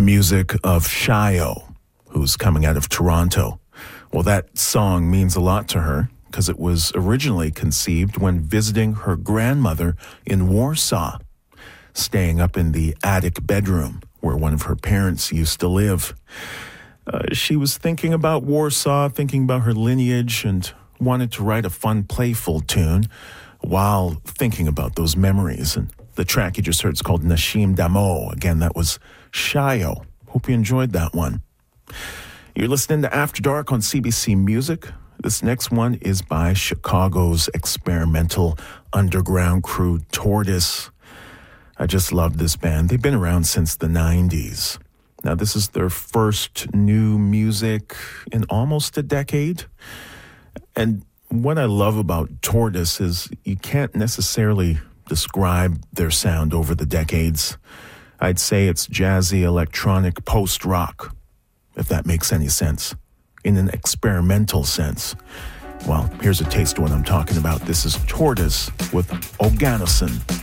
music of Shayo, who's coming out of Toronto. Well, that song means a lot to her because it was originally conceived when visiting her grandmother in Warsaw, staying up in the attic bedroom where one of her parents used to live. She was thinking about Warsaw, thinking about her lineage, and wanted to write a fun, playful tune while thinking about those memories. And the track you just heard is called Nashim Damo. Again, that was Shayo. Hope you enjoyed that one. You're listening to After Dark on CBC Music. This next one is by Chicago's experimental underground crew Tortoise. I just love this band. They've been around since the 90s. Now, this is their first new music in almost a decade. And what I love about Tortoise is you can't necessarily describe their sound over the decades. I'd say it's jazzy, electronic, post-rock, if that makes any sense, in an experimental sense. Well, here's a taste of what I'm talking about. This is Tortoise with Oganesson.